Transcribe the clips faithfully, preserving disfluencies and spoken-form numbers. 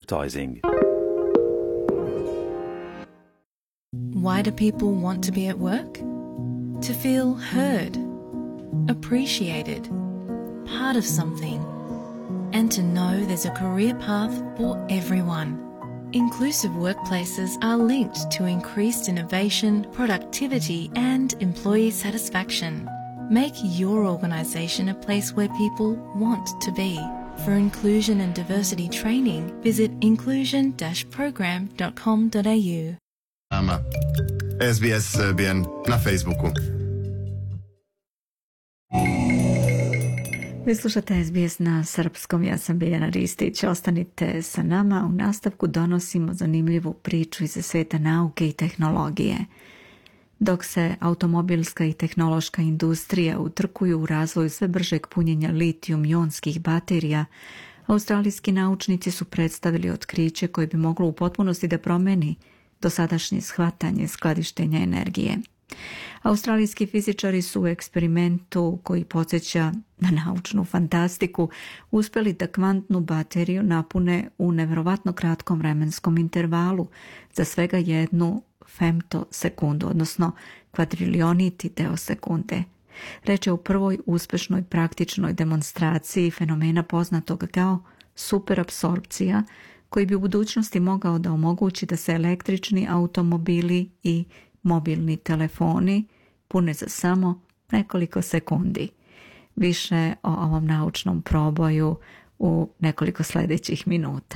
advertising. Why do people want to be at work? To feel heard, appreciated, part of something, and to know there's a career path for everyone. Inclusive workplaces are linked to increased innovation, productivity, and employee satisfaction. Make your organisation a place where people want to be. For inclusion and diversity training, visit inclusion dash program dot com dot a u. S B S Serbian na Facebooku. Vi slušate S B S na srpskom, ja sam Biljana Ristić. Ostanite sa nama, u nastavku donosimo zanimljivu priču iz sveta nauke i tehnologije. Dok se automobilska i tehnološka industrija utrkuju u razvoju sve bržeg punjenja litijum-ionskih baterija, australijski naučnici su predstavili otkriće koje bi moglo u potpunosti da promeni dosadašnje shvatanje skladištenja energije. Australijski fizičari su u eksperimentu koji podsjeća na naučnu fantastiku uspjeli da kvantnu bateriju napune u nevjerovatno kratkom vremenskom intervalu za svega jednu femtosekundu, odnosno kvadrilioniti deo sekunde. Reč je u prvoj uspešnoj praktičnoj demonstraciji fenomena poznatog kao superapsorpcija, koji bi u budućnosti mogao da omogući da se električni automobili i mobilni telefoni pune za samo nekoliko sekundi. Više o ovom naučnom proboju u nekoliko sljedećih minuta.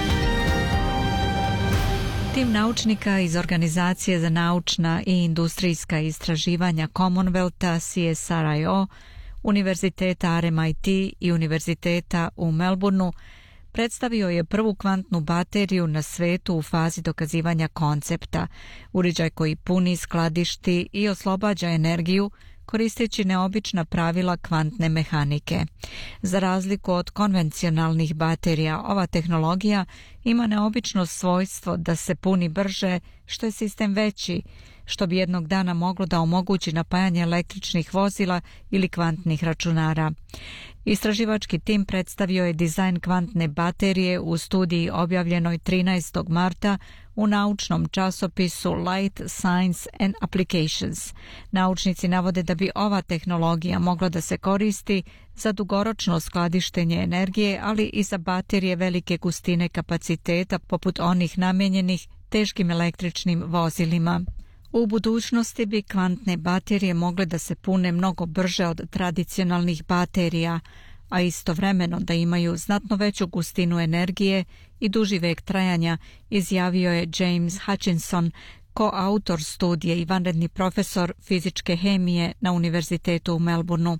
Tim naučnika iz Organizacije za naučna i industrijska istraživanja Commonwealtha C S R I O, Univerziteta R M I T i Univerziteta u Melbourneu predstavio je prvu kvantnu bateriju na svetu u fazi dokazivanja koncepta, uređaj koji puni, skladišti i oslobađa energiju koristeći neobična pravila kvantne mehanike. Za razliku od konvencionalnih baterija, ova tehnologija ima neobično svojstvo da se puni brže što je sistem veći, što bi jednog dana moglo da omogući napajanje električnih vozila ili kvantnih računara. Istraživački tim predstavio je dizajn kvantne baterije u studiji objavljenoj trinaestog marta u naučnom časopisu Light Science and Applications. Naučnici navode da bi ova tehnologija mogla da se koristi za dugoročno skladištenje energije, ali i za baterije velike gustine kapaciteta poput onih namijenjenih teškim električnim vozilima. U budućnosti bi kvantne baterije mogle da se pune mnogo brže od tradicionalnih baterija, a istovremeno da imaju znatno veću gustinu energije i duži vek trajanja, izjavio je James Hutchinson, koautor studije i vanredni profesor fizičke hemije na Univerzitetu u Melbourneu.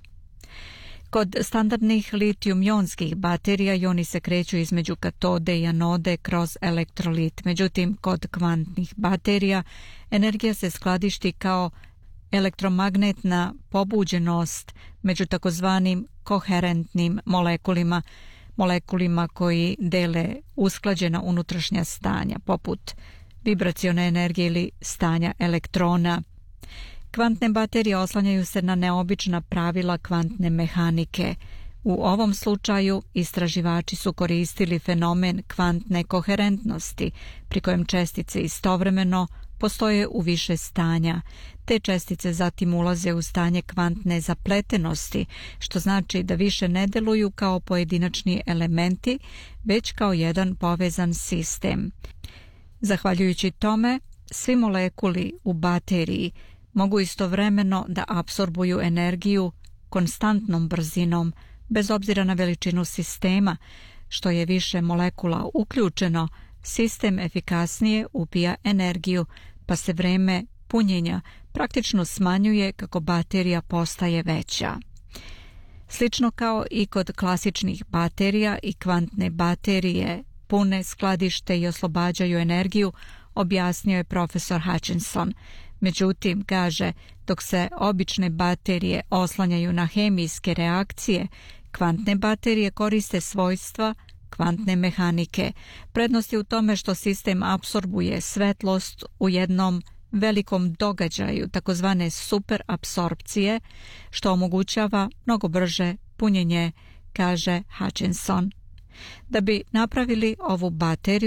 Kod standardnih litijum-ionskih baterija ioni se kreću između katode i anode kroz elektrolit. Međutim, kod kvantnih baterija energija se skladišti kao elektromagnetna pobuđenost među takozvanim koherentnim molekulima, molekulima koji dele usklađena unutrašnja stanja, poput vibracione energije ili stanja elektrona. Kvantne baterije oslanjaju se na neobična pravila kvantne mehanike. U ovom slučaju istraživači su koristili fenomen kvantne koherentnosti, pri kojem čestice istovremeno postoje u više stanja. Te čestice zatim ulaze u stanje kvantne zapletenosti, što znači da više ne deluju kao pojedinačni elementi, već kao jedan povezan sistem. Zahvaljujući tome, svi molekuli u bateriji mogu istovremeno da apsorbuju energiju konstantnom brzinom, bez obzira na veličinu sistema. Što je više molekula uključeno, sistem efikasnije upija energiju, pa se vreme punjenja praktično smanjuje kako baterija postaje veća. Slično kao i kod klasičnih baterija, i kvantne baterije pune, skladište i oslobađaju energiju, objasnio je profesor Hutchinson. Međutim, kaže, dok se obične baterije oslanjaju na hemijske reakcije, kvantne baterije koriste svojstva kvantne mehanike. Prednost je u tome što sistem apsorbuje svetlost u jednom velikom događaju, takozvane superapsorpcije, što omogućava mnogo brže punjenje, kaže Hutchinson. Da bi napravili ovu bateriju,